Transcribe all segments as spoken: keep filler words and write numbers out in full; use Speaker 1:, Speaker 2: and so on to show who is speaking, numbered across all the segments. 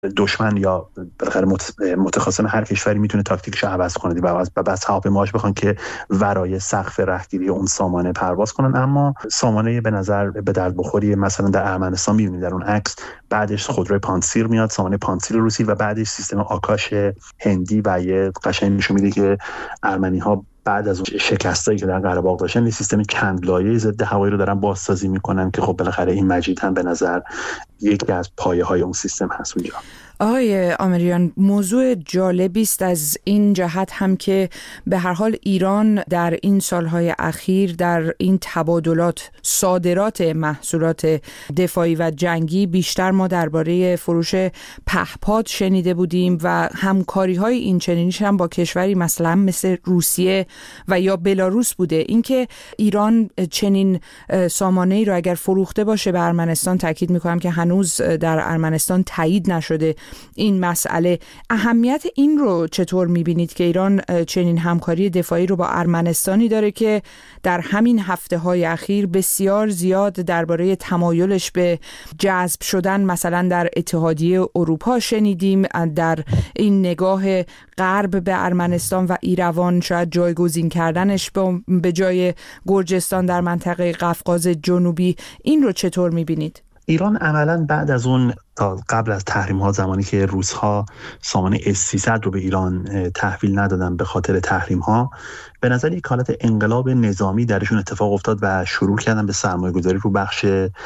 Speaker 1: دشمن یا بالاخره متخاصم هر کشوری میتونه تاکتیکش رو عوض کنه و بس هواپیماهاش بخوان که ورای سقف رهگیری اون سامانه پرواز کنن. اما سامانه به نظر به درد بخوری مثلا در ارمنستان میبینید در اون عکس، بعدش خودروی پانسیر میاد، سامانه پانسیر روسی، و بعدش سیستم آکاش هندی و یه قشنگ نشون میده که ارمنی‌ها بعد از اون شکستایی که در قره باغ داشتن یه سیستم چند لایه ضد هوایی رو دارن بازسازی میکنن که خب بالاخره این مجید هم به نظر یکی از پایه‌های اون سیستم هست اونجا.
Speaker 2: آقای آمریان، موضوع جالبی است از این جهت هم که به هر حال ایران در این سالهای اخیر در این تبادلات صادرات محصولات دفاعی و جنگی بیشتر ما درباره فروش پهپاد شنیده بودیم و همکاری‌های این چنینیش هم با کشوری مثلا مثل روسیه و یا بلاروس بوده. اینکه ایران چنین سامانه‌ای رو اگر فروخته باشه به ارمنستان، تاکید می‌کنم که هنوز در ارمنستان تایید نشده این مسئله، اهمیت این رو چطور میبینید که ایران چنین همکاری دفاعی رو با ارمنستانی داره که در همین هفته‌های اخیر بسیار زیاد درباره تمایلش به جذب شدن مثلا در اتحادیه اروپا شنیدیم، در این نگاه غرب به ارمنستان و ایروان شاید جایگزین کردنش به جای گرجستان در منطقه قفقاز جنوبی، این رو چطور میبینید؟
Speaker 1: ایران عملاً بعد از اون تا قبل از تحریم ها، زمانی که روس‌ها سامانه اس سیصد رو به ایران تحویل ندادن به خاطر تحریم ها، به نظر یک حالت انقلاب نظامی درشون اتفاق افتاد و شروع کردن به سرمایه‌گذاری رو بخش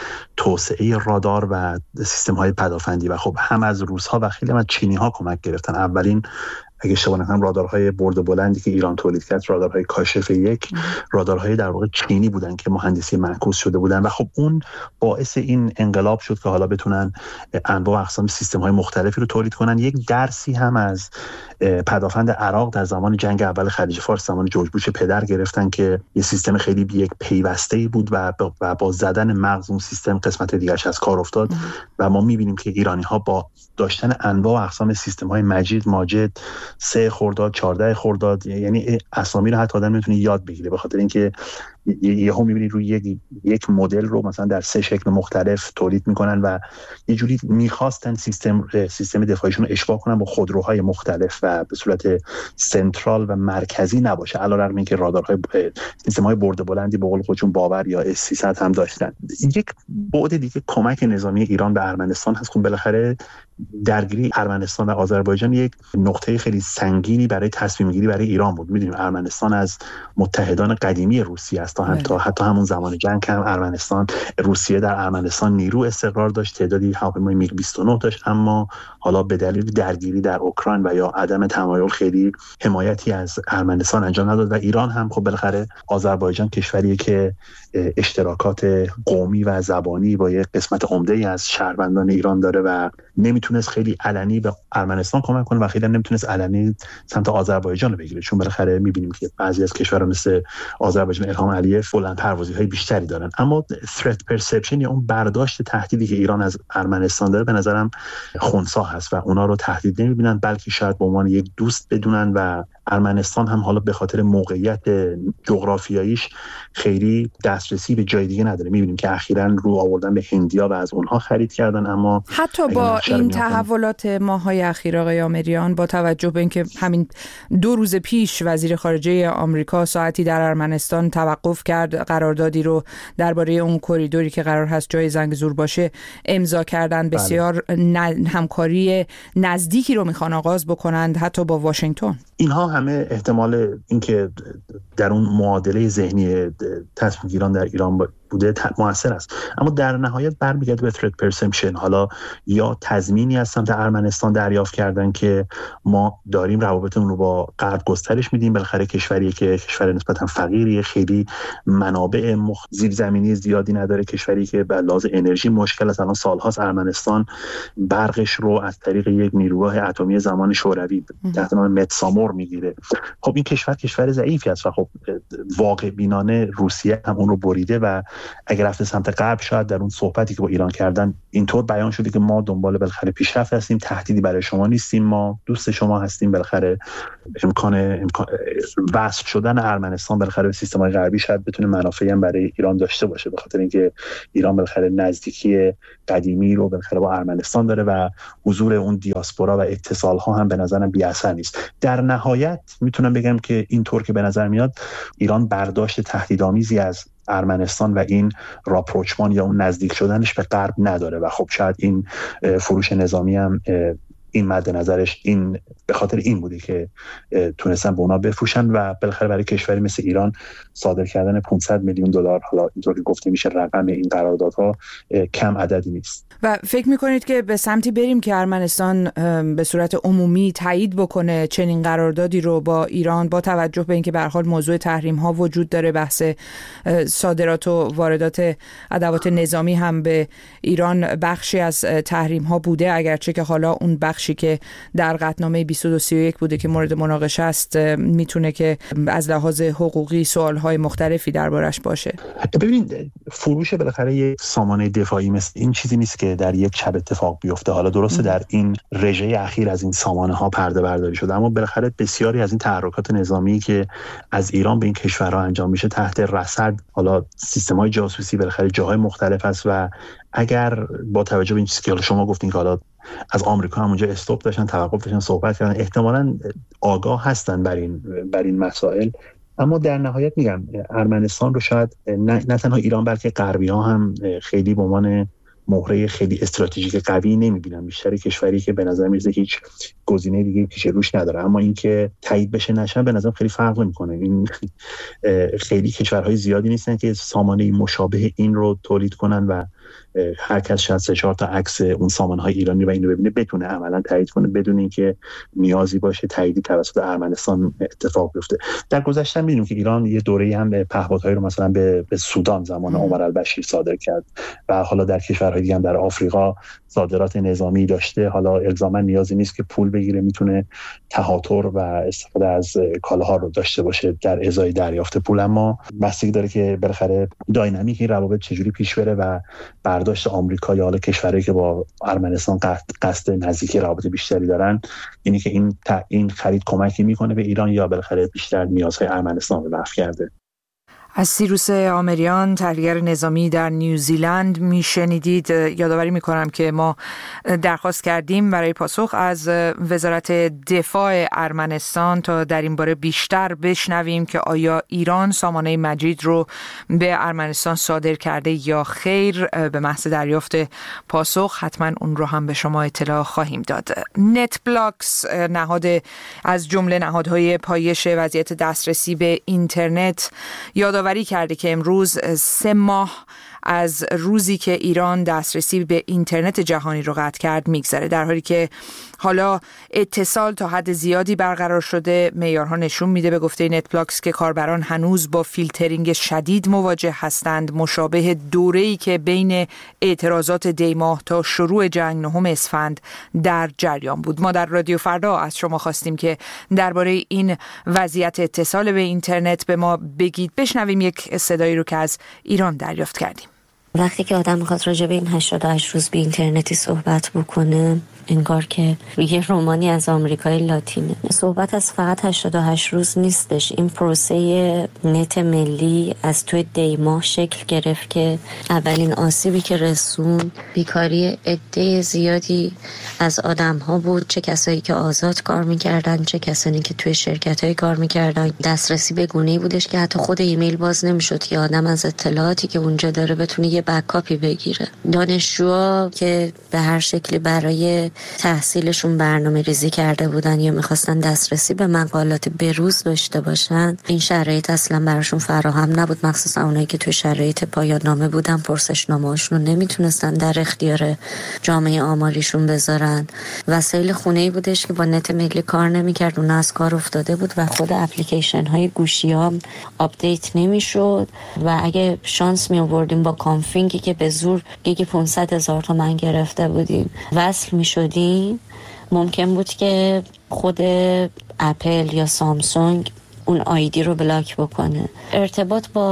Speaker 1: توسعه رادار و سیستم‌های پدافندی و خب هم از روس‌ها و خیلی هم از چینی‌ها کمک گرفتن. اولین اگه اشتباه نکنم رادارهای برد بلندی که ایران تولید کرد، رادارهای کاشف یک، رادارهای در واقع چینی بودن که مهندسی معکوس شده بودن و خب اون باعث این انقلاب شد که حالا بتونن انواع و اقسام سیستم‌های مختلفی رو تولید کنن. یک درسی هم از پدافند عراق در زمان جنگ اول خلیج فارس، زمان جورج بوش پدر گرفتن که یه سیستم خیلی یک پیوسته‌ای بود و با, با زدن مغز اون سیستم قسمت دیگرش از کار افتاد ام. و ما می‌بینیم که ایرانی‌ها با داشتن انواع و اقسام سیستم‌های مجید، ماجد، سه خرداد، چهارده خرداد، یعنی اسامی رو حتی آدم میتونه یاد بگیره، به خاطر اینکه یهو میبینید روی یک یک مدل رو مثلا در سه شکل مختلف تولید میکنن و یه جوری میخواستن سیستم سیستم دفاعیشون رو اشباع کنن با خودروهای مختلف و به صورت سنترال و مرکزی نباشه، علیرغم اینکه رادارهای سیستم‌های برد بلندی به قول خودشون باور یا اس سیصد هم داشتن. یک بعد دیگه کمک نظامی ایران به ارمنستان هست. خب بالاخره درگیری ارمنستان و آذربایجان یک نقطه خیلی سنگینی برای تصمیم گیری برای ایران بود. میدونیم ارمنستان از متحدان قدیمی روسیه است، تا حتی حتی همون زمان جنگ هم ارمنستان روسیه در ارمنستان نیرو استقرار داشت، تعدادی هواپیمای میگ بیست و نه داشت، اما حالا به دلیل درگیری در اوکراین و یا عدم تمایل خیلی حمایتی از ارمنستان انجام نداد و ایران هم خب بالاخره آذربایجان کشوریه که اشتراکات قومی و زبانی با یک قسمت عمده‌ای از شهروندان ایران داره و نمیتونست خیلی علنی به ارمنستان کمک کنه و خیلی نمیتونست علنی سمت آذربایجان رو بگیره، چون بالاخره میبینیم که بعضی از کشورها مثل آذربایجان الهام علیف بلند پروازی‌های بیشتری دارن. اما threat perception یا اون برداشت تهدیدی که ایران از ارمنستان داره به نظرم خنثی هست و اونا رو تهدید نمیبینن، بلکه شاید به عنوان یک دوست بدونن و ارمنستان هم حالا به خاطر موقعیت جغرافیاییش خیلی دسترسی به جای دیگه نداره. میبینیم که اخیراً رو آوردن به هندیا و از اونها خرید کردن. اما
Speaker 2: حتی با این تحولات ماه‌های اخیر آقای آمریان، با توجه به اینکه همین دو روز پیش وزیر خارجه آمریکا ساعتی در ارمنستان توقف کرد، قراردادی رو درباره اون کریدوری که قرار هست جای زنگزور باشه امضا کردن، بسیار بله. همکاری نزدیکی رو میخوان آغاز بکنند حتی با واشنگتن. اینها
Speaker 1: همه احتمال اینکه در اون معادله ذهنی تصمیم گیران در ایران بوده موثر است، اما در نهایت برمیگرده به threat perception. حالا یا تضمینی از سمت ارمنستان دریافت کردن که ما داریم روابطمون رو با غرب گسترش میدیم، بالاخره کشوریه که کشور نسبتا فقیریه، خیلی منابع مخ... زیرزمینی زیادی نداره، کشوری که به لحاظ انرژی مشکل است. الان سالهاست ارمنستان برقش رو از طریق یک نیروگاه اتمی زمان شوروی تحت نام متسامور میگیره. خب این کشور کشور ضعیفی است و خب واقع بینانه روسیه هم اون رو بریده و اگر رفته سمت غرب شاید در اون صحبتی که با ایران کردن اینطور بیان شده که ما دنبال بالاخره پیشرفت هستیم، تهدیدی برای شما نیستیم، ما دوست شما هستیم، بالاخره امکان امکان وصل شدن ارمنستان بالاخره به سیستم‌های غربی شاید بتونه منافعی هم برای ایران داشته باشه، به خاطر اینکه ایران بالاخره نزدیکی قدیمی رو بالاخره با ارمنستان داره و حضور اون دیاسپورا و اتصال‌ها هم به نظرم بی اثر نیست. در نهایت میتونم بگم که اینطور که به نظر میاد ایران برداشت تهدیدآمیزی از ارمنستان و این راپروچمان یا اون نزدیک شدنش به غرب نداره و خب شاید این فروش نظامی هم این مد نظرش این به خاطر این بوده که تونستن به اونا بفروشن و بالاخره برای کشوری مثل ایران صادر کردن پانصد میلیون دلار، حالا اینطوری گفته میشه رقم این قراردادها کم عددی نیست.
Speaker 2: و فکر میکنید که به سمتی بریم که ارمنستان به صورت عمومی تایید بکنه چنین قراردادی رو با ایران، با توجه به اینکه به هر حال موضوع تحریم ها وجود داره، بحث صادرات و واردات ادوات نظامی هم به ایران بخشی از تحریم ها بوده، اگرچه که حالا اون بخشی که در قطعنامه بیست و دو سی و یک بوده که مورد مناقشه است میتونه که از لحاظ حقوقی سوالهای مختلفی دربارش باشه.
Speaker 1: ببینید فروش بالاخره یک سامانه دفاعی مثل این چیزی نیست که در یک شب اتفاق بیفته. حالا درسته در این رژه اخیر از این سامانه ها پرده برداری شده، اما بالاخره بسیاری از این تحرکات نظامی که از ایران به این کشورها انجام میشه تحت رصد حالا سیستم‌های جاسوسی بالاخره جاهای مختلف است و اگر با توجه به این چیزی که شما گفتین که حالا از آمریکا هم اونجا استاپ داشتن، توقف داشتن، صحبت کردن، احتمالاً آگاه هستن بر این بر این مسائل. اما در نهایت میگم ارمنستان رو شاید نه, نه تنها ایران بلکه غربی‌ها هم خیلی به عنوان مهره خیلی استراتژیک قوی نمیبینن، بیشتر کشوری که به نظر میاد هیچ گزینه دیگه پیش روش نداره، اما اینکه تایید بشه نشن به نظر خیلی فرق میکنه. این خیلی کشورهای زیادی نیستن که سامانه مشابه این رو تولید کنن و هر کس شاید سه چهار تا عکس اون سامانه‌های ایرانی و اینو ببینه بتونه عملاً تایید کنه بدون اینکه نیازی باشه تاییدی توسط ارمنستان اتفاق بیفته. در گذشته می‌دونیم که ایران یه دوره‌ای هم پهپادهای رو مثلا به, به سودان زمان عمر البشیر صادر کرد و حالا در کشورهای دیگه هم در آفریقا صادرات نظامی داشته. حالا الزاما نیازی نیست که پول بگیره، میتونه تهاتر و استفاده از کالاها رو داشته باشه در ازای دریافت پول، اما بستگی داره که بالاخره داینامیک این روابط چجوری پیش بره و برداشت آمریکا یا حالا کشورهایی که با ارمنستان قصد نزدیکی روابط بیشتری دارن اینی که این این خرید کمکی میکنه به ایران یا بالاخره بیشتر نیازهای ارمنستان رو رفع کرده.
Speaker 2: از سیروس آمریان، تحلیلگر نظامی در نیوزیلند میشنیدید. یادآوری میکنم که ما درخواست کردیم برای پاسخ از وزارت دفاع ارمنستان تا در این باره بیشتر بشنویم که آیا ایران سامانه مجید رو به ارمنستان صادر کرده یا خیر. به محض دریافت پاسخ حتما اون رو هم به شما اطلاع خواهیم داد. نت بلاکس، نهاد از جمله نهادهای پایش وضعیت دسترسی به اینترنت، یادآوری وری کرده که امروز سه ماه از روزی که ایران دسترسی به اینترنت جهانی رو قطع کرد میگذره، در حالی که حالا اتصال تا حد زیادی برقرار شده. معیارها نشون میده به گفته نت بلاکس که کاربران هنوز با فیلترینگ شدید مواجه هستند، مشابه دوره‌ای که بین اعتراضات دیماه تا شروع جنگ نهم اسفند در جریان بود. ما در رادیو فردا از شما خواستیم که درباره این وضعیت اتصال به اینترنت به ما بگید. بشنویم یک صدایی رو که از ایران دریافت کردیم.
Speaker 3: وقتی که آدم میخواد راجع به این هشتاد و هشت روز بی اینترنتی صحبت بکنه انگار که یه رومانی از آمریکای لاتینه. صحبت از فقط هشتاد و هشت روز نیستش. این پروسه نت ملی از توی دی ماه شکل گرفت که اولین آسیبی که رسون بیکاری عده زیادی از آدم ها بود، چه کسایی که آزاد کار میکردن چه کسانی که توی شرکت های کار میکردن. دسترسی به گونه‌ای بودش که حتی خود ایمیل باز نمیشد که آدم از اطلاعاتی که اونجا داره بتونه یه بکاپی بگیره. دانشجوها که به هر شکلی برای تحصیلشون برنامه ریزی کرده بودن یا میخواستن دسترسی به مقالات بروز داشته باشن، این شرایط اصلا براشون فراهم نبود. مخصوصا اونایی که توی شرایط پایان نامه بودن، پرسشنامه‌هاشون رو نمیتونستن در اختیار جامعه آماریشون بذارن. وسایل خونه‌ای بودش که با نت ملی کار نمیکرد، اون از کار افتاده بود و خود اپلیکیشن های گوشی ها آپدیت نمیشد و اگه شانس می آوردیم با کانفینگی که به زور گیگ پانصد هزار تومان گرفته بودیم وصل میشدیم، ممکن بود که خود اپل یا سامسونگ اون آیدی رو بلاک بکنه. ارتباط با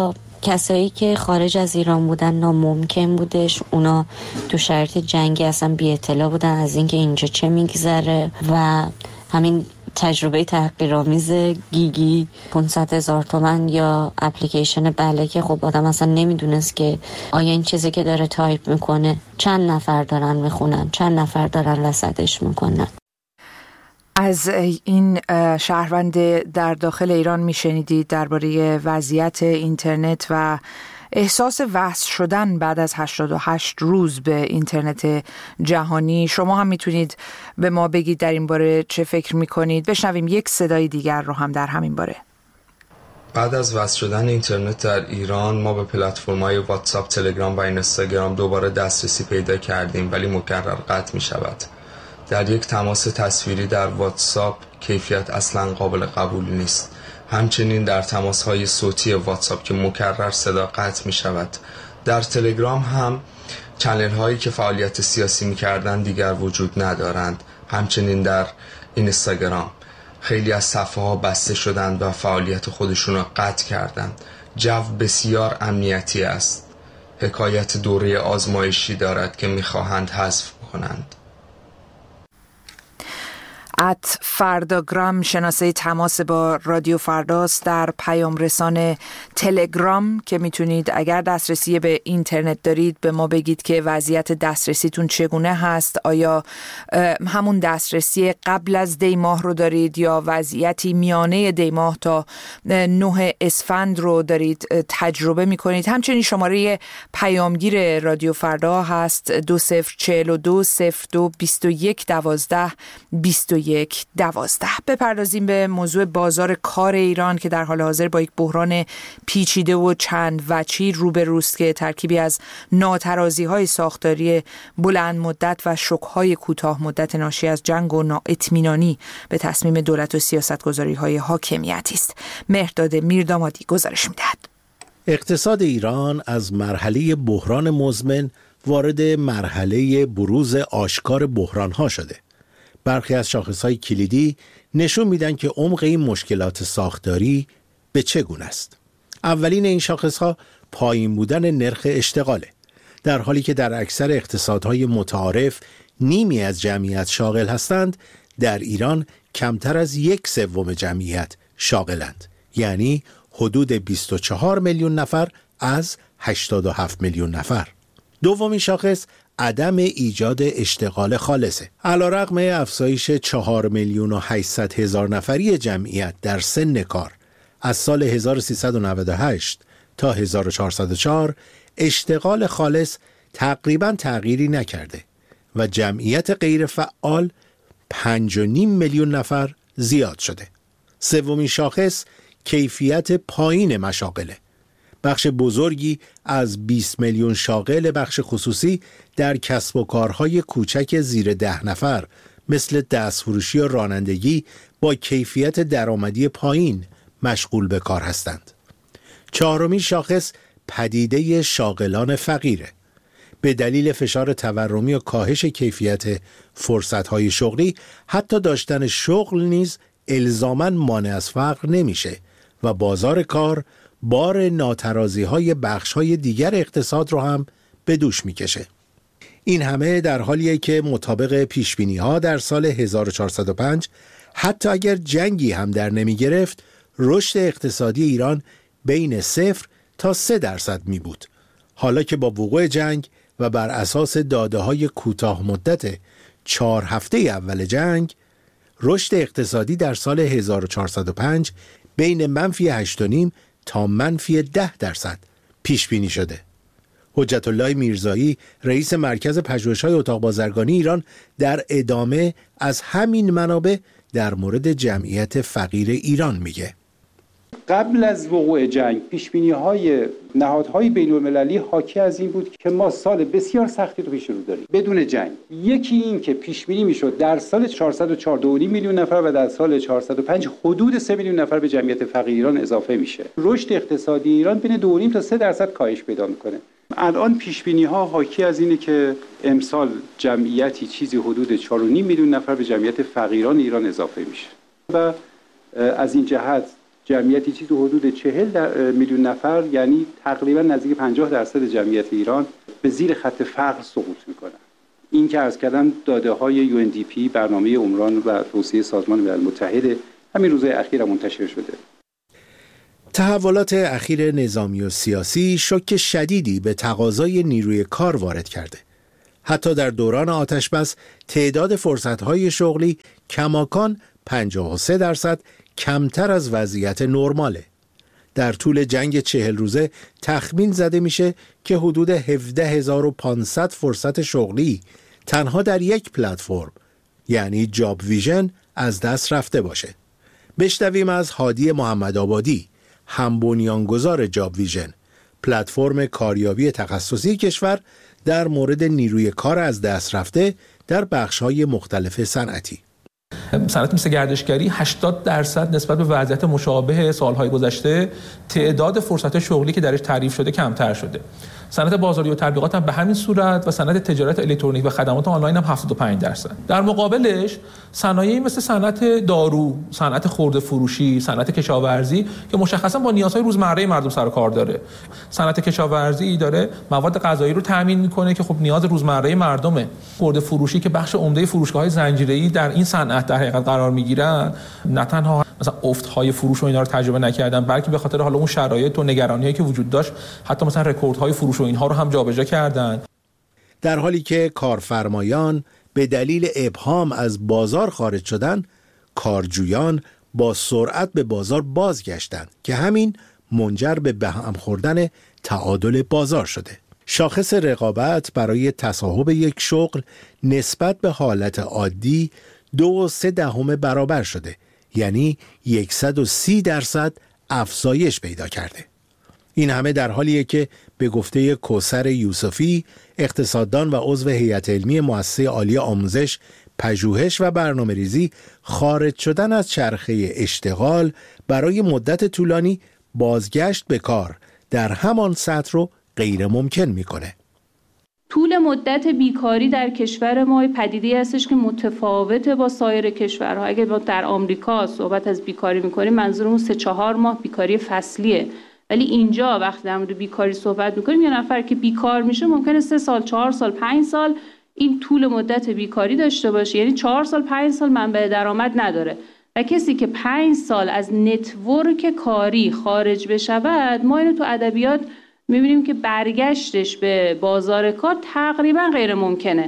Speaker 3: کسایی که خارج از ایران بودن ناممکن بودش، اونا تو شرایط جنگی اصلا بی اطلاع بودن از اینکه اینجا چه میگذره و همین تجربه تحقیرآمیز گیگی پانصد هزار تومن یا اپلیکیشن بله که خب آدم اصلا نمیدونست که آیا این چیزی که داره تایپ میکنه چند نفر دارن میخونن، چند نفر دارن رصدش میکنن.
Speaker 2: از این شهروند در داخل ایران میشنیدید درباره وضعیت اینترنت و احساس وصل شدن بعد از هشتاد و هشت روز به اینترنت جهانی. شما هم میتونید به ما بگید در این باره چه فکر میکنید. بشنویم یک صدای دیگر رو هم در همین باره.
Speaker 4: بعد از وصل شدن اینترنت در ایران ما به پلتفرم‌های واتساپ، تلگرام و اینستاگرام دوباره دسترسی پیدا کردیم، ولی مکرر قطع میشود. در یک تماس تصویری در واتساپ کیفیت اصلا قابل قبول نیست. همچنین در تماس‌های صوتی واتساپ که مکرر صدا قطع می شود. در تلگرام هم چنل هایی که فعالیت سیاسی می کردن دیگر وجود ندارند. همچنین در اینستاگرام خیلی از صفحه ها بسته شدند و فعالیت خودشون را قطع کردند. جو بسیار امنیتی است. حکایت دوره آزمایشی دارد که می خواهند حذف کنند.
Speaker 2: ات فرداگرام شناسه تماس با رادیو فرداست در پیام رسان تلگرام که میتونید اگر دسترسی به اینترنت دارید به ما بگید که وضعیت دسترسیتون چگونه هست. آیا همون دسترسی قبل از دی ماه رو دارید یا وضعیتی میانه دی ماه تا نه اسفند رو دارید تجربه میکنید. همچنین شماره پیامگیر رادیو فردا هست دو صفر چهل و دو صفر دو بیست و یک دوازده بیست و یک دوازده. بپردازیم به موضوع بازار کار ایران که در حال حاضر با یک بحران پیچیده و چند وجهی روبروست که ترکیبی از ناترازی‌های ساختاری بلند مدت و شوک‌های کوتاه مدت ناشی از جنگ و نااطمینانی به تصمیم دولت و سیاست‌گذاری‌های حاکمیتی است. مهرداد میردامادی گزارش می‌دهد.
Speaker 5: اقتصاد ایران از مرحله بحران مزمن وارد مرحله بروز آشکار بحران‌ها شده. برخی از شاخص‌های کلیدی نشون میدن که عمق این مشکلات ساختاری به چه گونه است. اولین این شاخص‌ها پایین بودن نرخ اشتغاله. در حالی که در اکثر اقتصادهای متعارف نیمی از جمعیت شاغل هستند، در ایران کمتر از یک سوم جمعیت شاغلند، یعنی حدود بیست و چهار میلیون نفر از هشتاد و هفت میلیون نفر. دومین شاخص عدم ایجاد اشتغال خالصه. علیرغم افزایش چهار میلیون و هشتصد هزار نفری جمعیت در سن کار از سال هزار و سیصد و نود و هشت تا هزار و چهارصد و چهار، اشتغال خالص تقریباً تغییری نکرده و جمعیت غیر فعال پنج و نیم میلیون نفر زیاد شده. سومین شاخص کیفیت پایین مشاغله. بخش بزرگی از بیست میلیون شاغل بخش خصوصی در کسب و کارهای کوچک زیر ده نفر مثل دستفروشی و رانندگی با کیفیت درآمدی پایین مشغول به کار هستند. چهارمین شاخص پدیده شاغلان فقیره. به دلیل فشار تورمی و کاهش کیفیت فرصت‌های شغلی، حتی داشتن شغل نیز الزاماً مانع از فقر نمیشه و بازار کار بار ناترازی‌های بخش‌های دیگر اقتصاد رو هم به دوش می‌کشه. این همه در حالیه که مطابق پیشبینی‌ها در سال هزار و چهارصد و پنج حتی اگر جنگی هم در نمی‌گرفت، رشد اقتصادی ایران بین صفر تا سه درصد می بود. حالا که با وقوع جنگ و بر اساس داده‌های کوتاه مدت چهار هفته اول جنگ، رشد اقتصادی در سال هزار و چهارصد و پنج بین منفی هشت و نیم تا منفی ده درصد پیش بینی شده. حجت الله میرزایی رئیس مرکز پژوهش‌های اتاق بازرگانی ایران در ادامه از همین منابع در مورد جمعیت فقیر ایران میگه.
Speaker 6: قبل از وقوع جنگ پیشبینی‌های نهادهای بین‌المللی حاکی از این بود که ما سال بسیار سختی رو پیش رو داریم بدون جنگ. یکی این که پیشبینی میشد در سال چهارصد و چهار دو و نیم میلیون نفر و در سال چهارصد و پنج حدود سه میلیون نفر به جمعیت فقیر ایران اضافه میشه. رشد اقتصادی ایران بین دو و نیم تا سه درصد کاهش پیدا میکنه. الان پیشبینی‌ها حاکی از اینه که امسال جمعیتی چیزی حدود چهار و نیم میلیون نفر به جمعیت فقیران ایران اضافه میشه و از این جهت جمعیتی چیزی حدود چهل میلیون نفر، یعنی تقریبا نزدیک پنجاه درصد جمعیت ایران به زیر خط فقر سقوط میکنن. این که عرض کردم داده های یو ان دی پی، برنامه عمران و توسعه سازمان ملل متحد، همین روزهای اخیر منتشر شده.
Speaker 5: تحولات اخیر نظامی و سیاسی شوک شدیدی به تقاضای نیروی کار وارد کرده. حتی در دوران آتش‌بس تعداد فرصت‌های شغلی کماکان پنجاه و سه درصد کمتر از وضعیت نرماله. در طول جنگ چهل روزه تخمین زده میشه که حدود هفده هزار و پانصد فرصت شغلی تنها در یک پلتفرم یعنی جاب ویژن از دست رفته باشه. بشنویم از هادی محمدآبادی، هم بنیانگذار جاب ویژن، پلتفرم کاریابی تخصصی کشور، در مورد نیروی کار از دست رفته در بخش‌های مختلف صنعتی.
Speaker 7: صنعت مثل گردشگری هشتاد درصد نسبت به وضعیت مشابه سالهای گذشته تعداد فرصت شغلی که درش تعریف شده کمتر شده. صنعت بازاری و تبلیغات هم به همین صورت و صنعت تجارت الکترونیک و خدمات آنلاین هم هفتاد و پنج درصد. در مقابلش صنایعی مثل صنعت دارو، صنعت خرده فروشی، صنعت کشاورزی که مشخصا با نیازهای روزمره مردم سر و کار داره. صنعت کشاورزی داره مواد غذایی رو تامین میکنه که خب نیاز روزمره مردمه. خرده فروشی که بخش عمده فروشگاه‌های زنجیره‌ای در این صنعت در حقیقت قرار میگیرن، نه تنها مثلا افت‌های فروش و اینا رو تجربه نکردن، بلکه به خاطر حالا اون شرایط و نگرانی‌هایی که وجود داشت حتی مثلا رکوردهای فروش و اینها رو هم جابجا کردن.
Speaker 5: در حالی که کارفرمایان به دلیل ابهام از بازار خارج شدن، کارجویان با سرعت به بازار بازگشتند که همین منجر به به هم خوردن تعادل بازار شده. شاخص رقابت برای تصاحب یک شغل نسبت به حالت عادی دو و سه دهم برابر شده، یعنی صد و سی درصد افزایش پیدا کرده. این همه در حالیه که به گفته کوثر یوسفی، اقتصاددان و عضو هیئت علمی مؤسسه عالی آموزش، پژوهش و برنامه‌ریزی، خارج شدن از چرخه اشتغال برای مدت طولانی بازگشت به کار در همان سطح رو غیر ممکن میکنه.
Speaker 8: طول مدت بیکاری در کشور ما پدیده‌ای هستش که متفاوته با سایر کشورها. اگه ما در آمریکا صحبت از بیکاری میکنیم منظورمون سه چهار ماه بیکاری فصلیه، ولی اینجا وقتی در مورد بیکاری صحبت میکنیم یه نفر که بیکار میشه ممکنه سه سال، چهار سال، پنج سال این طول مدت بیکاری داشته باشه، یعنی چهار سال، پنج سال منبع درآمد نداره و کسی که پنج سال از نتورک کاری خارج بشود، ما اینو تو ادبیات میبینیم که برگشتش به بازار کار تقریبا غیر ممکنه.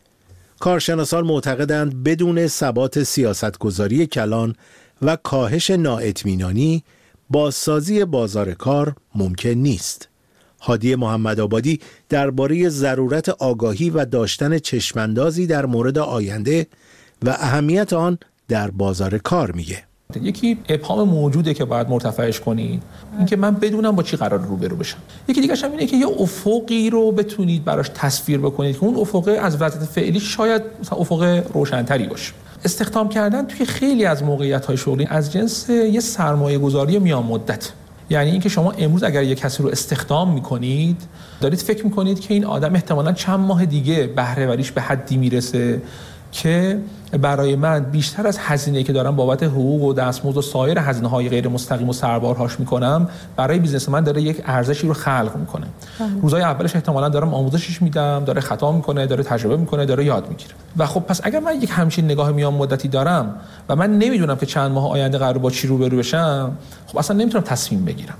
Speaker 5: کارشناسان معتقدند بدون ثبات سیاستگذاری کلان و کاهش نااطمینانی بازسازی بازار کار ممکن نیست. هادی محمدآبادی درباره ضرورت آگاهی و داشتن چشماندازی در مورد آینده و اهمیت آن در بازار کار میگه.
Speaker 7: یکی ابهام موجوده که باید مرتفعش کنید، اینکه من بدونم با چی قرار روبرو بشم. یکی دیگه هم اینه که یه افقی رو بتونید براش تصویر بکنید که اون افق از وضعیت فعلی شاید مثلا افق روشن‌تری باشه. استخدام کردن توی خیلی از موقعیت‌های شغلی از جنس یه سرمایه‌گذاری میان مدت. یعنی اینکه شما امروز اگر یک کسی رو استخدام می‌کنید، دارید فکر می‌کنید که این آدم احتمالاً چند ماه دیگه بهره وریش به حدی میرسه که برای من بیشتر از هزینه‌ای که دارم بابت حقوق و دستمزد و سایر هزینه‌های غیر مستقیم و سربارهاش میکنم، برای بیزنس من داره یک ارزشی رو خلق میکنه. روزهای اولش احتمالاً دارم آموزشش میدم، داره خطا میکنه، داره تجربه میکنه، داره یاد میگیره. و خب پس اگر من یک همچین نگاه میان مدتی دارم و من نمیدونم که چند ماه آینده قرار با چی روبرو بشم، خب اصلا نمیتونم تصمیم بگیرم.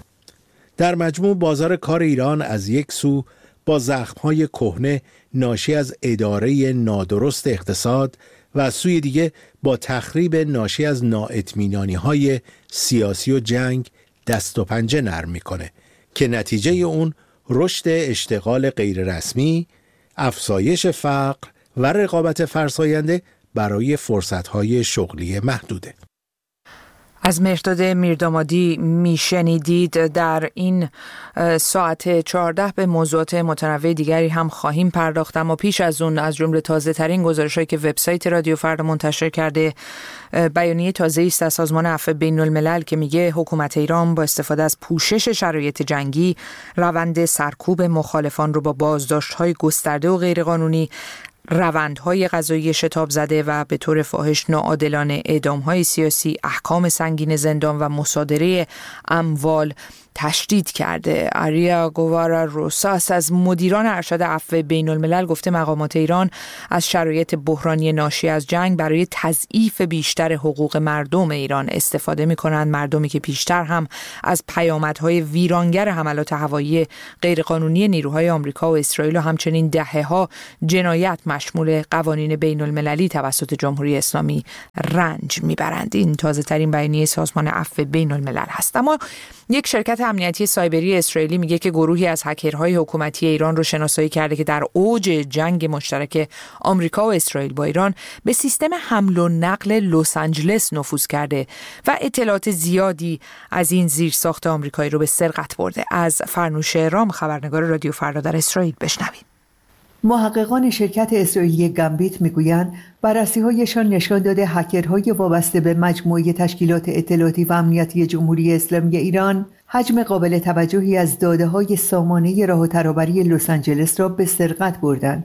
Speaker 5: در مجموع بازار کار ایران از یک سو با زخم‌های کهنه ناشی از اداره نادرست اقتصاد و از سوی دیگه با تخریب ناشی از نااطمینانی‌های سیاسی و جنگ دست و پنجه نرم میکنه که نتیجه اون رشد اشتغال غیررسمی، افزایش فقر و رقابت فرساینده برای فرصت‌های شغلی محدوده.
Speaker 2: از مهرداد میردامادی میشنیدید. در این ساعت چهارده به موضوعات متنوع دیگری هم خواهیم پرداخت، اما پیش از اون از جمله تازه ترین گزارش‌هایی که وبسایت رادیو فردا منتشر کرده، بیانیه تازه‌ای است از سازمان عفو بین الملل که میگه حکومت ایران با استفاده از پوشش شرایط جنگی روند سرکوب مخالفان رو با بازداشت‌های گسترده و غیرقانونی، روندهای قضایی شتاب زده و به طور فاحش ناعادلانه اعدام‌های سیاسی، احکام سنگین زندان و مصادره اموال تشدید کرده. آریا گوارا روساس از مدیران ارشد عفو بین الملل گفته مقامات ایران از شرایط بحرانی ناشی از جنگ برای تضعیف بیشتر حقوق مردم ایران استفاده می‌کنند، مردمی که پیشتر هم از پیامدهای ویرانگر حملات هوایی غیرقانونی نیروهای آمریکا و اسرائیل و همچنین دهه‌ها جنایت مشمول قوانین بین المللی توسط جمهوری اسلامی رنج می‌برند. این تازه‌ترین بیانیه سازمان عفو بین الملل هست. اما یک شرکت امنیتی سایبری اسرائیلی میگه که گروهی از هکرهای حکومتی ایران رو شناسایی کرده که در اوج جنگ مشترک آمریکا و اسرائیل با ایران به سیستم حمل و نقل لس آنجلس نفوذ کرده و اطلاعات زیادی از این زیرساخت آمریکایی رو به سرقت برده. از فرنوش رام، خبرنگار رادیو فردا در اسرائیل، بشنوید.
Speaker 9: محققان شرکت اسرائیلی گامبیت میگویند بررسی‌هایشان نشان داده هکرهای وابسته به مجموعه تشکیلات اطلاعاتی و امنیتی جمهوری اسلامی ایران حجم قابل توجهی از داده‌های سامانه راه و ترابری لس آنجلس را به سرقت بردند.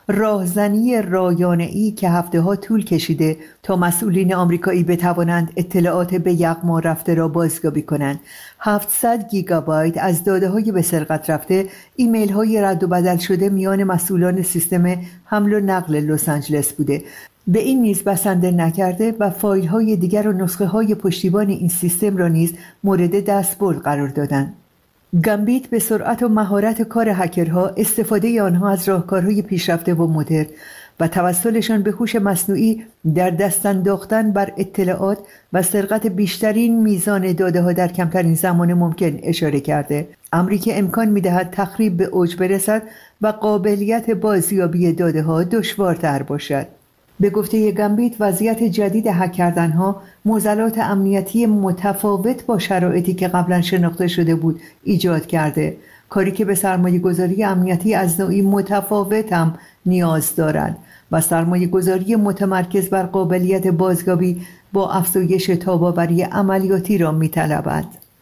Speaker 9: راهزنی رایانه‌ای که هفته‌ها طول کشیده تا مسئولین آمریکایی بتوانند اطلاعات به یغما رفته را بازیابی کنند. هفتصد گیگابایت از داده‌های به سرقت رفته، ایمیل‌های رد و بدل شده میان مسئولان سیستم حمل و نقل لس آنجلس بوده. به این نیز بسنده نکرده و فایل‌های دیگر و نسخه‌های پشتیبان این سیستم را نیز مورد دستبرد قرار دادند. گامبیت به سرعت و مهارت کار هکرها، استفاده آنها از راهکارهای پیشرفته و مدرن و توسلشان به هوش مصنوعی در دست انداختن بر اطلاعات و سرقت بیشترین میزان داده‌ها در کمترین زمان ممکن اشاره کرده. امری که امکان می‌دهد تخریب به اوج برسد و قابلیت بازیابی داده‌ها دشوارتر باشد. به گفته گامبیت وضعیت جدید هک کردنها معضلات امنیتی متفاوت با شرایطی که قبلا شناخته شده بود ایجاد کرده، کاری که به سرمایه گذاری امنیتی از نوعی متفاوت هم نیاز دارد و سرمایه گذاری متمرکز بر قابلیت بازیابی با افزایش تاباوری عملیاتی را می‌طلبد.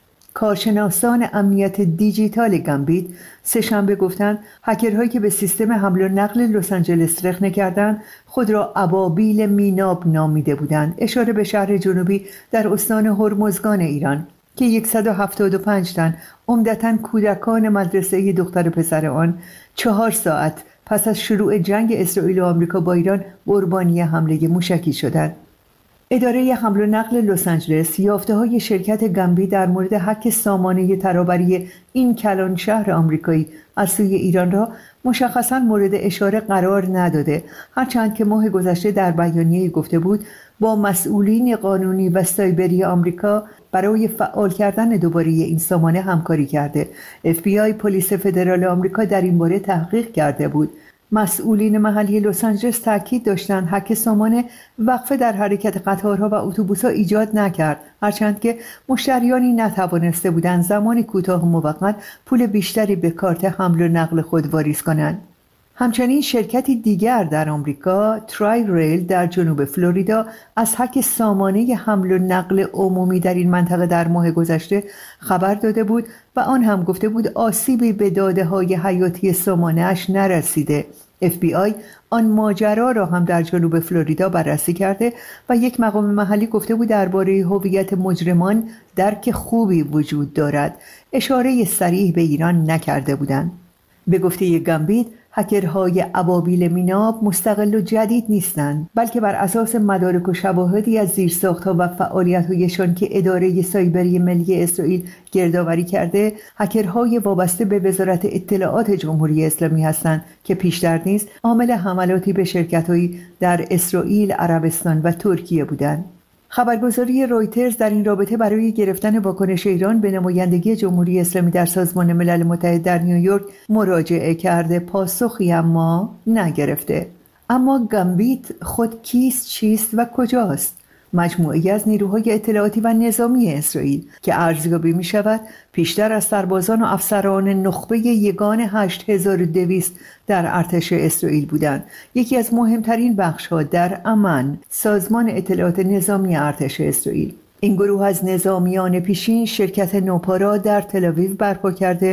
Speaker 9: کارشناسان امنیت دیجیتال گامبیت سه‌شنبه گفتند هکرهایی که به سیستم حمل و نقل لس آنجلس رخنه کردند خود را ابابیل میناب نامیده بودند، اشاره به شهر جنوبی در استان هرمزگان ایران که صد و هفتاد و پنج تن عمدتاً کودکان مدرسه دختر پسر آن چهار ساعت پس از شروع جنگ اسرائیل و آمریکا با ایران قربانی حمله موشکی شدند. اداره حمل و نقل لس آنجلس یافته‌های شرکت گامبیت در مورد هک سامانه ترابری این کلان شهر آمریکایی از سوی ایران را مشخصاً مورد اشاره قرار نداده، هرچند که ماه گذشته در بیانیه‌ای گفته بود با مسئولین قانونی و سایبری آمریکا برای فعال کردن دوباره این سامانه همکاری کرده. اف بی آی پلیس فدرال آمریکا در این باره تحقیق کرده بود. مسئولین محلی لس آنجلس تاکید داشتند هک سامانه وقفه در حرکت قطارها و اتوبوس‌ها ایجاد نکرد، هرچند که مشتریانی نتوانسته بودند زمانی کوتاه و موقت پول بیشتری به کارت حمل و نقل خود واریز کنند. همچنین شرکتی دیگر در آمریکا، ترای ریل در جنوب فلوریدا، از هک سامانه حمل و نقل عمومی در این منطقه در ماه گذشته خبر داده بود و آن هم گفته بود آسیبی به داده‌های حیاتی سامانه‌اش نرسیده. اف بی آی آن ماجرا را هم در جنوب فلوریدا بررسی کرده و یک مقام محلی گفته بود درباره هویت مجرمان درک خوبی وجود دارد. اشاره صریح به ایران نکرده بودند. به گفته گامبیت هکرهای ابابیل میناب مستقل و جدید نیستند، بلکه بر اساس مدارک و شواهدی از زیرساخت‌ها و فعالیت‌هایشان که اداره سایبری ملی اسرائیل گردآوری کرده، هکرهای وابسته به وزارت اطلاعات جمهوری اسلامی هستند که پیشتر نیز عامل حملاتی به شرکت‌هایی در اسرائیل، عربستان و ترکیه بودند. خبرگزاری رویترز در این رابطه برای گرفتن واکنش ایران به نمایندگی جمهوری اسلامی در سازمان ملل متحد در نیویورک مراجعه کرده، پاسخی اما نگرفته. اما گامبیت خود کیست، چیست و کجاست؟ مجموعه‌ای از نیروهای اطلاعاتی و نظامی اسرائیل که ارزیابی می شود پیشتر از سربازان و افسران نخبه یگان هشت هزار و دویست در ارتش اسرائیل بودند. یکی از مهمترین بخش‌ها در امن، سازمان اطلاعات نظامی ارتش اسرائیل. این گروه از نظامیان پیشین شرکت نوپا را در تل آویو برپا کرده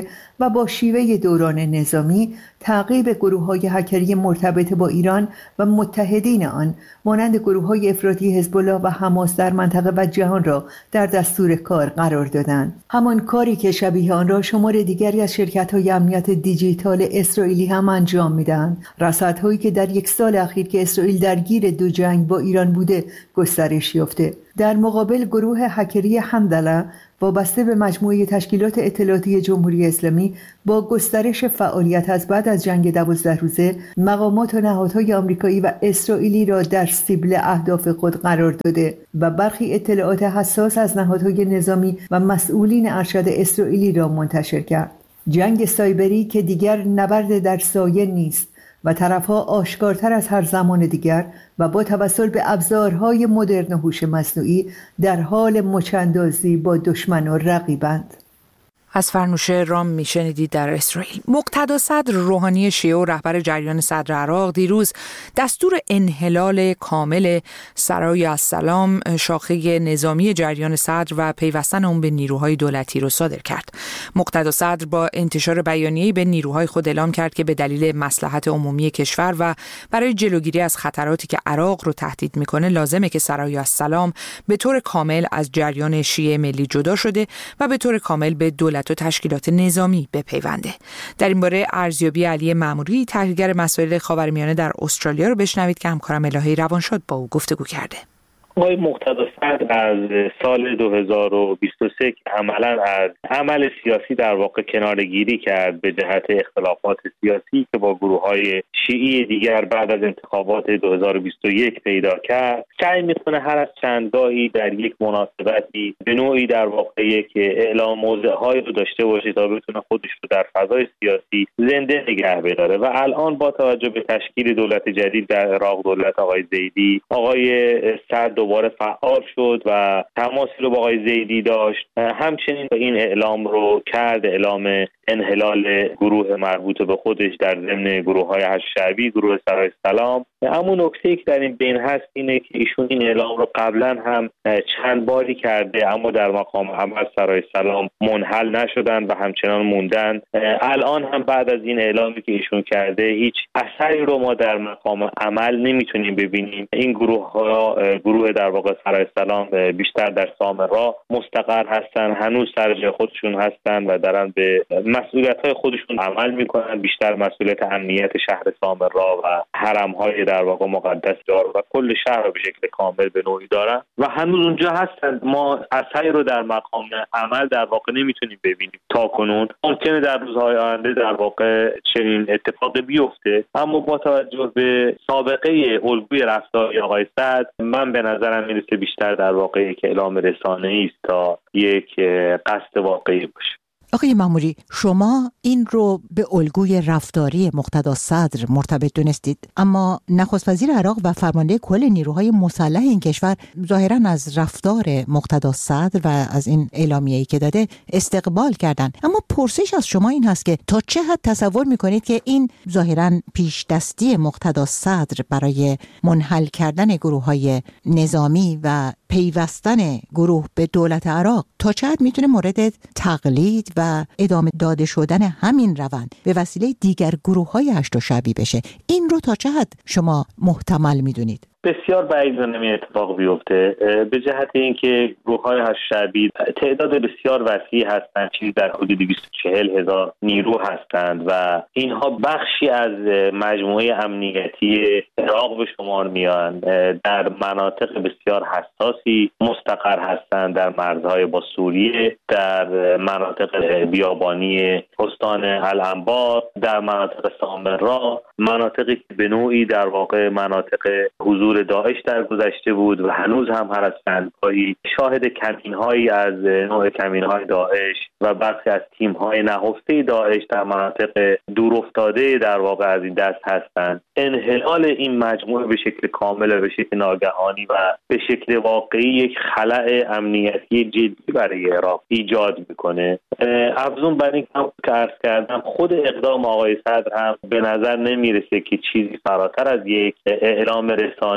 Speaker 9: و با شیوه دوران نظامی تعقیب گروه‌های هکری مرتبط با ایران و متحدین آن مانند گروه‌های افراطی حزب الله و حماس در منطقه و جهان را در دستور کار قرار دادند. همان کاری که شبیه آن را شمار دیگری از شرکت‌های امنیت دیجیتال اسرائیلی هم انجام می‌دهند. رصدهایی که در یک سال اخیر که اسرائیل درگیر دو جنگ با ایران بوده گسترش یافته. در مقابل گروه هکری حمدالله وابسته به مجموعه تشکیلات اطلاعاتی جمهوری اسلامی با گسترش فعالیت از بعد از جنگ دوازده روزه مقامات و نهادهای آمریکایی و اسرائیلی را در سیبل اهداف خود قرار داده و برخی اطلاعات حساس از نهادهای نظامی و مسئولین ارشد اسرائیلی را منتشر کرد. جنگ سایبری که دیگر نبرد در سایه نیست و طرفها آشکارتر از هر زمان دیگر و با توسل به ابزارهای مدرن و هوش مصنوعی در حال مچاندازی با دشمن و رقیبند.
Speaker 2: از فرنوشه رام میشنیدید در اسرائیل. مقتدا صدر روحانی شیعه و رهبر جریان صدر عراق دیروز دستور انحلال کامل سرای السلام شاخه نظامی جریان صدر و پیوستن اون به نیروهای دولتی رو صادر کرد. مقتدا صدر با انتشار بیانیه‌ای به نیروهای خود اعلام کرد که به دلیل مصلحت عمومی کشور و برای جلوگیری از خطراتی که عراق رو تهدید میکنه لازمه که سرای السلام به طور کامل از جریان شیعه ملی جدا شده و به طور کامل به دولت و تشکیلات نظامی بپیونده. در این باره ارزیابی علی ماموری تحلیلگر مسائل خاورمیانه در استرالیا رو بشنوید که همکارم الهی روانشاد با او گفتگو کرده.
Speaker 10: آقای مقتدا صدر از سال دو هزار و بیست و سه که عملاً از عمل سیاسی در واقع کناره‌گیری کرد به جهت اختلافات سیاسی که با گروه‌های شیعی دیگر بعد از انتخابات دو هزار و بیست و یک پیدا کرد، سعی می‌کنه هر از چندگاهی در یک مناسبتی به نوعی در واقع یک اعلام موضع‌هایی رو داشته باشه تا بتونه خودش رو در فضای سیاسی زنده نگه بداره و الان با توجه به تشکیل دولت جدید در عراق، دولت آقای زیدی، آقای صدر دوباره فعال شد و تماسی رو با آقای زیدی داشت. همچنین این اعلام رو کرد، اعلام انحلال گروه مربوط به خودش در ضمن گروه‌های هشت شعبی، گروه سرای السلام. اما نکته‌ای که در این بین هست اینه که ایشون این اعلام رو قبلا هم چند باری کرده اما در مقام عمل سرای السلام منحل نشدن و همچنان موندن. الان هم بعد از این اعلامی که ایشون کرده هیچ اثری رو ما در مقام عمل نمیتونیم ببینیم. این گروه‌ها گروه در واقع سرای السلام بیشتر در سامرا مستقر هستن، هنوز سر جای خودشون هستن و دارن به مسئولیت‌های خودشون عمل میکنن، بیشتر مسئولیت امنیت شهر سامرا و حرم‌های در واقع مقدس دار و کل شهر رو به شکل کامل به نوعی دارن و هنوز اونجا هستن. ما اثری رو در مقام عمل در واقع نمیتونیم ببینیم تا کنون. ممکنه در روزهای آینده در واقع چنین اتفاقی بیفته، اما با توجه به سابقه الگوی رفتاری آقای صدر من به نظرم میرسه بیشتر در واقع یک اعلام رسانه‌ای است تا یک قصد واقعی باشه.
Speaker 11: آقای ماموری، شما این رو به الگوی رفتاری مقتدا صدر مرتبط دونستید، اما نخست وزیر عراق و فرمانده کل نیروهای مسلح این کشور ظاهراً از رفتار مقتدا صدر و از این اعلامیه‌ای که داده استقبال کردند. اما پرسش از شما این هست که تا چه حد تصور می‌کنید که این ظاهراً پیش دستی مقتدا صدر برای منحل کردن گروه‌های نظامی و پیوستن گروه به دولت عراق تا چه حد میتونه مورد تقلید و ادامه داده شدن همین روند به وسیله دیگر گروه‌های هشت شعبی بشه؟ این رو تا چه حد شما محتمل میدونید؟
Speaker 10: بسیار بعید این اتفاق بیفته، به جهت اینکه گروه‌های هشت شعبی تعداد بسیار وسیعی هستند، چیزی در حدود دویست و چهل هزار نیرو هستند و اینها بخشی از مجموعه امنیتی عراق به شمار میان، در مناطق بسیار حساسی مستقر هستند، در مرزهای با سوریه، در مناطق بیابانی استان الانبار، در مناطق سامرا، مناطقی که به نوعی در واقع مناطق حضور داعش در گذشته بود و هنوز هم هر از چندگاهی شاهد کمین‌هایی از نوع کمین‌های داعش و برخی از تیم‌های نهفته داعش در مناطق دورافتاده در واقع از این دست هستند. انحلال این مجموعه به شکل کامل و به شکل ناگهانی و به شکل واقعی یک خلأ امنیتی جدی برای عراق ایجاد میکنه. افزون بر این که عرض کردم، خود اقدام آقای صدر هم به نظر نمیرسه که چیزی فراتر از یک اعلام رسانه‌ای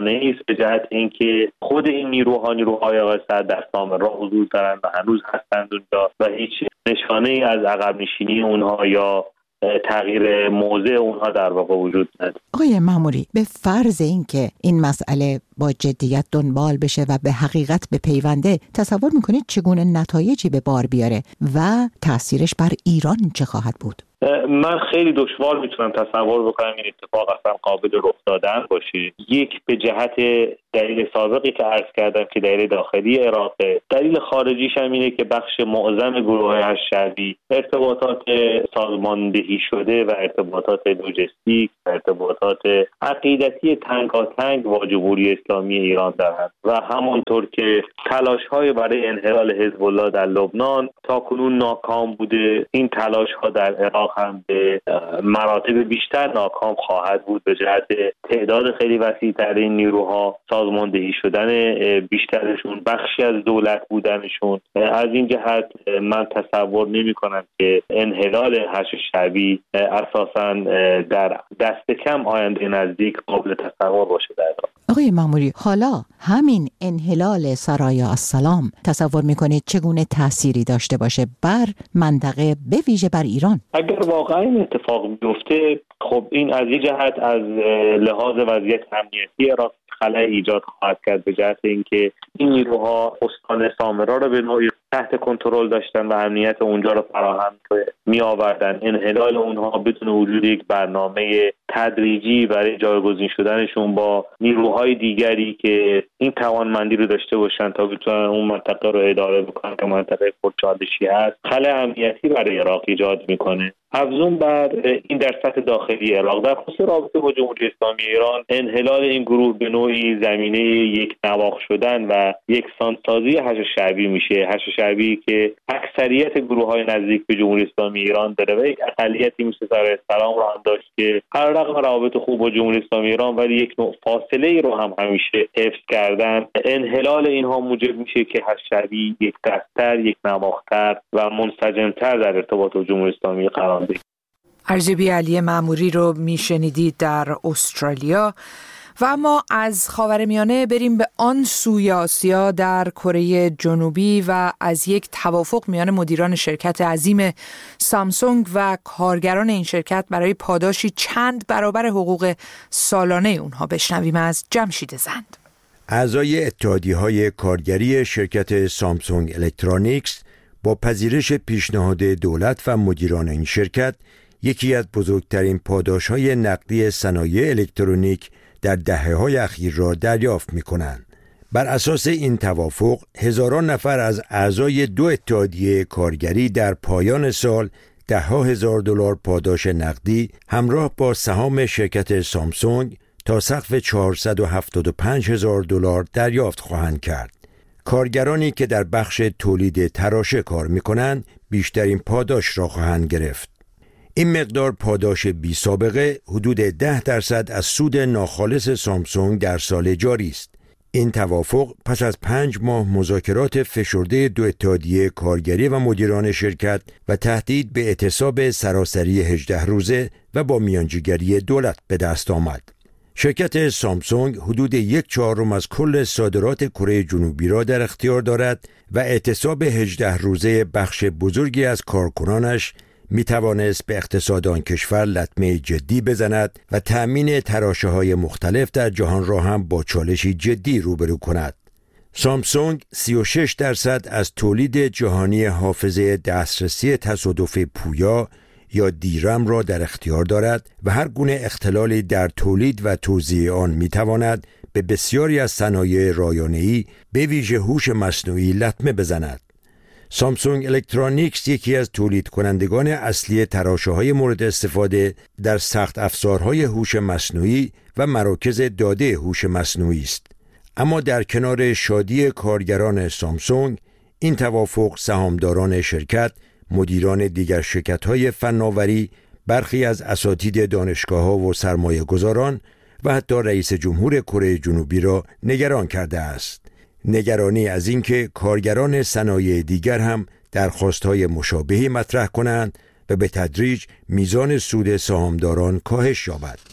Speaker 10: نشانه است به جهت اینکه خود این نیروها نیروهای آقای صدر در سامرا حضور دارند و هنوز هستند اونجا و هیچ نشانه ای از عقب نشینی اونها یا تغییر موضع اونها در واقع وجود نداره.
Speaker 11: آقای ماموری، به فرض اینکه این مسئله با جدیت دنبال بشه و به حقیقت به پیونده، تصور میکنید چگونه نتایجی به بار بیاره و تأثیرش بر ایران چه خواهد بود؟
Speaker 10: من خیلی دشوار میتونم تصور بکنم این اتفاق اصلا قابل رخ دادن باشه. یک، به جهت دلیل سابقی که عرض کردم که دلیل داخلی عراقه. دلیل خارجیش هم اینه که بخش معظم گروه‌های هشت ارتباطات سازماندهی شده و ارتباطات لوجستیک و ارتباطات عقیدتی تنگاتنگ با جمهوری اسلامی ایران دارند و همونطور که تلاش‌های برای انحلال حزب الله در لبنان تاکنون ناکام بوده، این تلاش‌ها در عراق هم به مراتب بیشتر ناکام خواهد بود به جهت تعداد خیلی وسیع‌تر این نیروها، سازماندهی شدن بیشترشون، بخشی از دولت بودنشون. از این جهت من تصور نمی‌کنم که انحلال حشد شعبی اساساً در دست کم آینده نزدیک قابل تصور باشه در عراق.
Speaker 11: آقای ماموری، حالا همین انحلال سرایا السلام تصور میکنید چگونه تأثیری داشته باشه بر منطقه، به ویژه بر ایران؟
Speaker 10: اگر واقعا این اتفاق بیفته، خب این از این جهت از لحاظ وضعیت امنیتی عراق خلأ ایجاد خواهد کرد به جهت اینکه این نیروها استان سامرا رو به نوعی تحت کنترل داشتن و امنیت اونجا رو فراهم می آوردن. انحلال اونها بدون وجود یک برنامه تدریجی برای جایگزین شدنشون با نیروهای دیگری که این توانمندی رو داشته باشن تا بتونن اون منطقه رو اداره بکنن که منطقه پرچالشی هست، خلأ امنیتی برای عراق ایجاد میکنه. افزون بر این در سطح داخلی عراق، در خصوص رابطه با جمهوری اسلامی ایران، انحلال این گروه به نوعی زمینه یک نواخت شدن و یک سانسازی حشد شعبی میشه. حشد شعبی که اکثریت گروه‌های نزدیک به جمهوری اسلامی ایران داره و یک اقلیتی مثل سرای سلام رو هم داشت که هر رقم روابط خوب با جمهوری اسلامی ایران ولی یک نوع فاصله ای رو هم همیشه حفظ کردن. انحلال اینها موجب میشه که حشد شعبی یک دست‌تر، یک نواخت‌تر و منسجم‌تر در ارتباط با جمهوری اسلامی قرار بگیره.
Speaker 2: ارزیابی علی ماموری رو میشنیدید در استرالیا. و اما از خاورمیانه بریم به آن سوی آسیا، در کره جنوبی، و از یک توافق میان مدیران شرکت عظیم سامسونگ و کارگران این شرکت برای پاداشی چند برابر حقوق سالانه اونها بشنویم از جمشید زند.
Speaker 12: اعضای اتحادیه‌های کارگری شرکت سامسونگ الکترونیکس با پذیرش پیشنهاد دولت و مدیران این شرکت یکی از بزرگترین پاداش‌های نقدی صنایع الکترونیک در دهه‌های اخیر را دریافت می‌کنند. بر اساس این توافق، هزاران نفر از اعضای دو اتحادیه کارگری در پایان سال ده‌ها هزار دلار پاداش نقدی همراه با سهام شرکت سامسونگ تا سقف چهارصد و هفتاد و پنج هزار دلار دریافت خواهند کرد. کارگرانی که در بخش تولید تراشه کار می‌کنند بیشترین پاداش را خواهند گرفت. این مقدار پاداش بی سابقه حدود ده درصد از سود ناخالص سامسونگ در سال جاری است. این توافق پس از پنج ماه مذاکرات فشرده دو اتحادیه کارگری و مدیران شرکت و تهدید به اعتصاب سراسری هجده روزه و با میانجیگری دولت به دست آمد. شرکت سامسونگ حدود یک چهارم از کل صادرات کره جنوبی را در اختیار دارد و اعتصاب هجده روزه بخش بزرگی از کارکنانش می توانست به اقتصاد آن کشور لطمه جدی بزند و تأمین تراشه‌های مختلف در جهان را هم با چالشی جدی روبرو کند. سامسونگ سی و شش درصد از تولید جهانی حافظه دسترسی تصادف پویا یا دیرم را در اختیار دارد و هر گونه اختلالی در تولید و توزیع آن می تواند به بسیاری از صنایع رایانه‌ای به ویژه هوش مصنوعی لطمه بزند. سامسونگ الکترونیکس یکی از تولید کنندگان اصلی تراشه‌های مورد استفاده در سخت افزارهای هوش مصنوعی و مراکز داده هوش مصنوعی است. اما در کنار شادی کارگران سامسونگ، این توافق سهامداران شرکت، مدیران دیگر شرکت‌های فناوری، برخی از اساتید دانشگاه‌ها و سرمایه‌گذاران و حتی رئیس جمهور کره جنوبی را نگران کرده است. نگرانی از اینکه کارگران صنایع دیگر هم درخواست‌های مشابهی مطرح کنند و به تدریج میزان سود سهامداران کاهش یابد.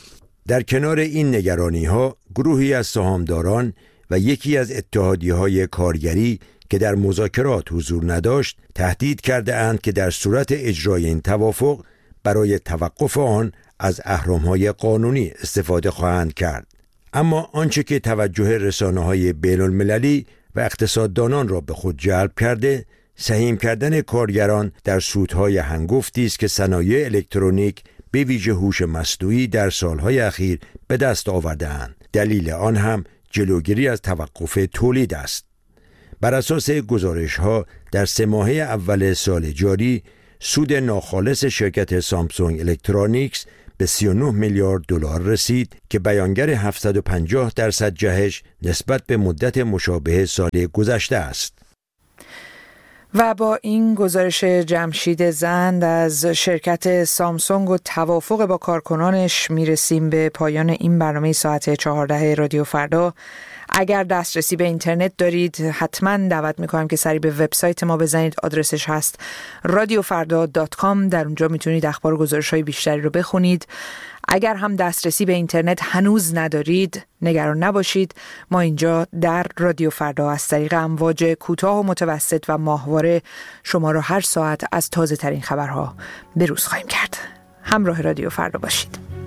Speaker 12: در کنار این نگرانی ها گروهی از سهامداران و یکی از اتحادیه‌های کارگری که در مذاکرات حضور نداشت تهدید کرده اند که در صورت اجرای این توافق برای توقف آن از اهرم‌های قانونی استفاده خواهند کرد. اما آنچه که توجه رسانه‌های بین‌المللی و اقتصاددانان را به خود جلب کرده سهیم کردن کارگران در سودهای هنگفتی است که صنایع الکترونیک به ویژه هوش مصنوعی در سالهای اخیر به دست آورده‌اند. دلیل آن هم جلوگیری از توقف تولید است. بر اساس گزارش‌ها در سه ماهه اول سال جاری سود ناخالص شرکت سامسونگ الکترونیکس به سی و نه میلیارد دلار رسید که بیانگر هفتصد و پنجاه درصد جهش نسبت به مدت مشابه سال گذشته است.
Speaker 2: و با این گزارش جمشید زند از شرکت سامسونگ و توافق با کارکنانش میرسیم به پایان این برنامه ساعت چهارده رادیو فردا. اگر دسترسی به اینترنت دارید حتما دعوت میکنم که سری به وبسایت ما بزنید. آدرسش هست رادیو فردا دات کام. در اونجا میتونید اخبار و گزارش‌های بیشتری رو بخونید. اگر هم دسترسی به اینترنت هنوز ندارید نگران نباشید، ما اینجا در رادیو فردا از طریق امواج کوتاه و متوسط و ماهواره شما را هر ساعت از تازه ترین خبرها به روز خواهیم کرد. همراه رادیو فردا باشید.